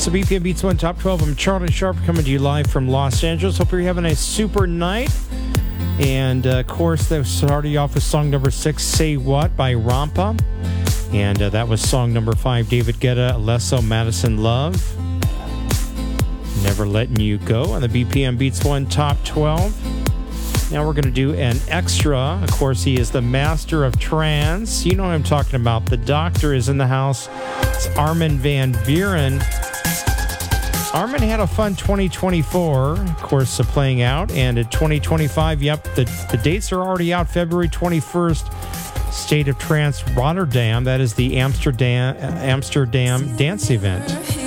So BPM Beats 1 Top 12. I'm Charlie Sharp coming to you live from Los Angeles. Hope you're having a super night. And, of course, they started you off with song number 6, Say What by Rampa. And that was song number 5, David Guetta, Alesso Madison Love. Never Letting You Go on the BPM Beats 1 Top 12. Now we're going to do an extra. Of course, he is the master of trance. You know what I'm talking about. The doctor is in the house. It's Armin van Buuren. Armin had a fun 2024, of course, playing out. And in 2025, yep, the dates are already out. February 21st, State of Trance Rotterdam. That is the Amsterdam dance event.